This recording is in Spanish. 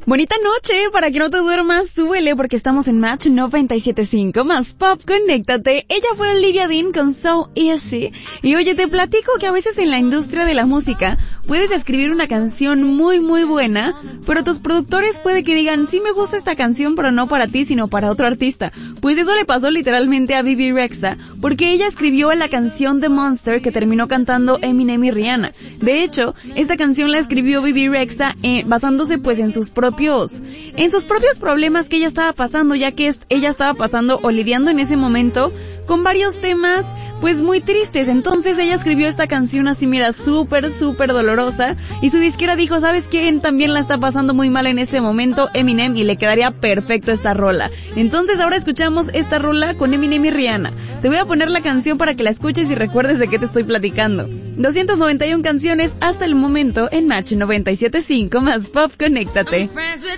Bonita noche, para que no te duermas, súbele porque estamos en Match 97.5 más Pop, conéctate. Ella fue Olivia Dean con So Easy. Y oye, te platico que a veces en la industria de la música puedes escribir una canción muy muy buena, pero tus productores puede que digan, sí me gusta esta canción, pero no para ti, sino para otro artista. Pues eso le pasó literalmente a Bebe Rexha, porque ella escribió la canción The Monster que terminó cantando Eminem y Rihanna. De hecho, esta canción la escribió Bebe Rexha basándose pues en sus propios problemas que ella estaba pasando, ya que ella estaba pasando o lidiando en ese momento con varios temas pues muy tristes. Entonces ella escribió esta canción así, mira, súper dolorosa, y su disquera dijo, ¿sabes quién también la está pasando muy mal en este momento? Eminem, y le quedaría perfecto esta rola. Entonces ahora escuchamos esta rola con Eminem y Rihanna. Te voy a poner la canción para que la escuches y recuerdes de qué te estoy platicando. 291 canciones hasta el momento en Match 97.5 más Pop, conéctate.